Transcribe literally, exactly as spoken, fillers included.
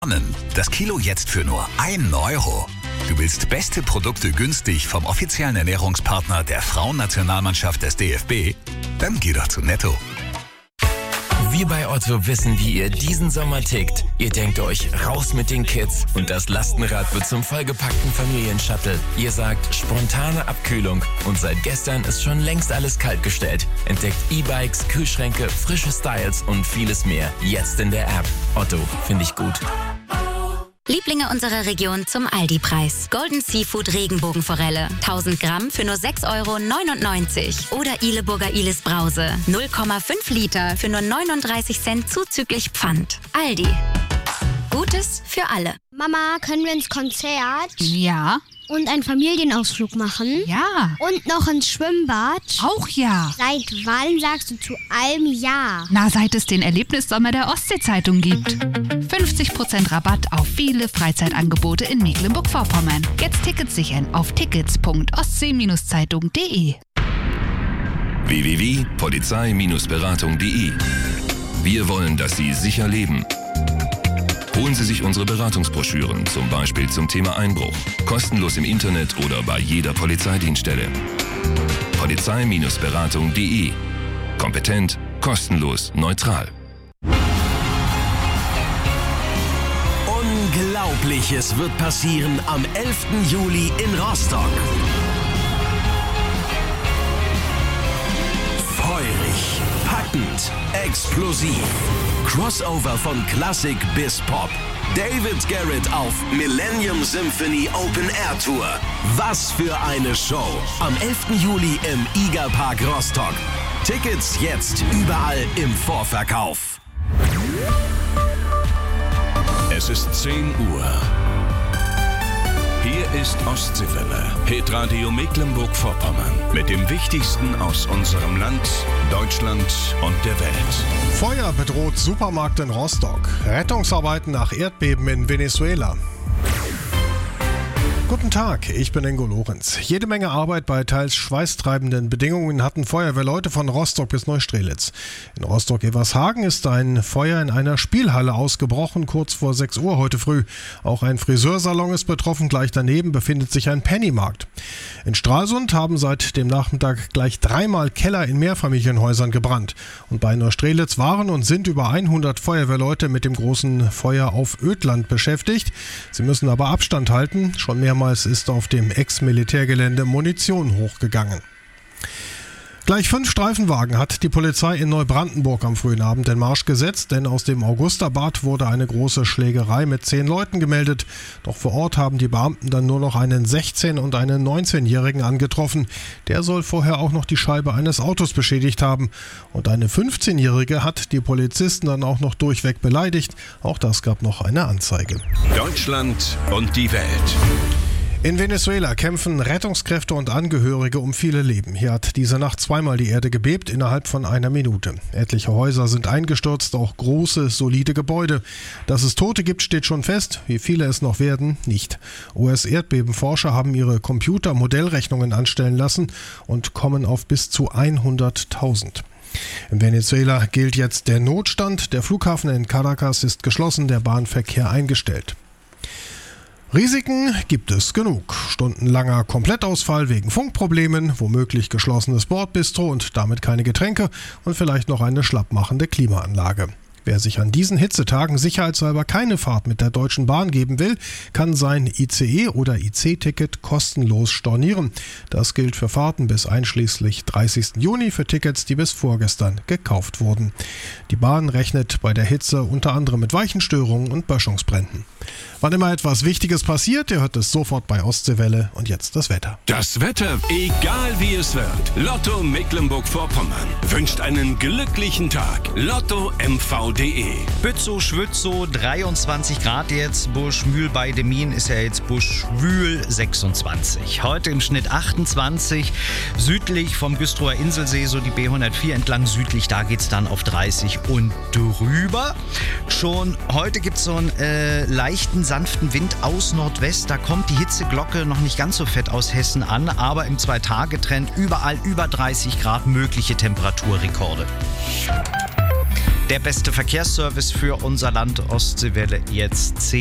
Das Kilo jetzt für nur einen Euro. Du willst beste Produkte günstig vom offiziellen Ernährungspartner der Frauennationalmannschaft des D F B? Dann geh doch zu Netto. Wir bei Otto wissen, wie ihr diesen Sommer tickt. Ihr denkt euch, raus mit den Kids und das Lastenrad wird zum vollgepackten Familienshuttle. Ihr sagt, spontane Abkühlung und seit gestern ist schon längst alles kaltgestellt. Entdeckt E-Bikes, Kühlschränke, frische Styles und vieles mehr. Jetzt in der App. Otto, finde ich gut. Lieblinge unserer Region zum Aldi-Preis. Golden Seafood Regenbogenforelle. tausend Gramm für nur sechs Euro neunundneunzig. Oder Ileburger Ilis Brause. null Komma fünf Liter für nur neununddreißig Cent zuzüglich Pfand. Aldi. Gutes für alle. Mama, können wir ins Konzert? Ja. Und einen Familienausflug machen? Ja. Und noch ins Schwimmbad? Auch ja. Seit wann sagst du zu allem Ja? Na, seit es den Erlebnissommer der Ostsee-Zeitung gibt. fünfzig Prozent Rabatt auf viele Freizeitangebote in Mecklenburg-Vorpommern. Jetzt Tickets sichern auf tickets punkt ostsee Zeitung punkt de. w w w punkt polizei Beratung punkt de. Wir wollen, dass Sie sicher leben. Holen Sie sich unsere Beratungsbroschüren, zum Beispiel zum Thema Einbruch. Kostenlos im Internet oder bei jeder Polizeidienststelle. polizei Beratung punkt de. Kompetent, kostenlos, neutral. Unglaubliches wird passieren am elften Juli in Rostock. Feurig, packend, explosiv. Crossover von Klassik bis Pop. David Garrett auf Millennium Symphony Open Air Tour. Was für eine Show. Am elften Juli im Igerpark Rostock. Tickets jetzt überall im Vorverkauf. Es ist zehn Uhr. Hier ist Ostseewelle, Hitradio Mecklenburg-Vorpommern. Mit dem Wichtigsten aus unserem Land, Deutschland und der Welt. Feuer bedroht Supermarkt in Rostock. Rettungsarbeiten nach Erdbeben in Venezuela. Guten Tag, ich bin Ingo Lorenz. Jede Menge Arbeit bei teils schweißtreibenden Bedingungen hatten Feuerwehrleute von Rostock bis Neustrelitz. In Rostock-Evershagen ist ein Feuer in einer Spielhalle ausgebrochen, kurz vor sechs Uhr heute früh. Auch ein Friseursalon ist betroffen, gleich daneben befindet sich ein Pennymarkt. In Stralsund haben seit dem Nachmittag gleich dreimal Keller in Mehrfamilienhäusern gebrannt. Und bei Neustrelitz waren und sind über hundert Feuerwehrleute mit dem großen Feuer auf Ödland beschäftigt. Sie müssen aber Abstand halten, schon mehrmals ist auf dem Ex-Militärgelände Munition hochgegangen. Gleich fünf Streifenwagen hat die Polizei in Neubrandenburg am frühen Abend in Marsch gesetzt, denn aus dem Augusterbad wurde eine große Schlägerei mit zehn Leuten gemeldet. Doch vor Ort haben die Beamten dann nur noch einen sechzehn- und einen neunzehnjährigen angetroffen. Der soll vorher auch noch die Scheibe eines Autos beschädigt haben. Und eine fünfzehnjährige hat die Polizisten dann auch noch durchweg beleidigt. Auch das gab noch eine Anzeige. Deutschland und die Welt. In Venezuela kämpfen Rettungskräfte und Angehörige um viele Leben. Hier hat diese Nacht zweimal die Erde gebebt innerhalb von einer Minute. Etliche Häuser sind eingestürzt, auch große, solide Gebäude. Dass es Tote gibt, steht schon fest. Wie viele es noch werden, nicht. U S-Erdbebenforscher haben ihre Computer-Modellrechnungen anstellen lassen und kommen auf bis zu hunderttausend. In Venezuela gilt jetzt der Notstand. Der Flughafen in Caracas ist geschlossen, der Bahnverkehr eingestellt. Risiken gibt es genug. Stundenlanger Komplettausfall wegen Funkproblemen, womöglich geschlossenes Bordbistro und damit keine Getränke und vielleicht noch eine schlappmachende Klimaanlage. Wer sich an diesen Hitzetagen sicherheitshalber keine Fahrt mit der Deutschen Bahn geben will, kann sein I C E- oder I C-Ticket kostenlos stornieren. Das gilt für Fahrten bis einschließlich dreißigsten Juni für Tickets, die bis vorgestern gekauft wurden. Die Bahn rechnet bei der Hitze unter anderem mit Weichenstörungen und Böschungsbränden. Wann immer etwas Wichtiges passiert, ihr hört es sofort bei Ostseewelle. Und jetzt das Wetter. Das Wetter, egal wie es wird. Lotto Mecklenburg-Vorpommern wünscht einen glücklichen Tag. Lotto M V punkt de. Bützow, Schwützow, dreiundzwanzig Grad jetzt. Buschmühl bei Demmin ist ja jetzt Buschwühl, sechsundzwanzig. Heute im Schnitt achtundzwanzig. Südlich vom Güstrower Inselsee, so die B hundertvier entlang südlich, da geht's dann auf dreißig und drüber. Schon heute gibt's so einen äh, leichten, sanften Wind aus Nordwest. Da kommt die Hitzeglocke noch nicht ganz so fett aus Hessen an, aber im Zwei-Tage-Trend überall über dreißig Grad, mögliche Temperaturrekorde. Der beste Verkehrsservice für unser Land, Ostseewelle jetzt zehn.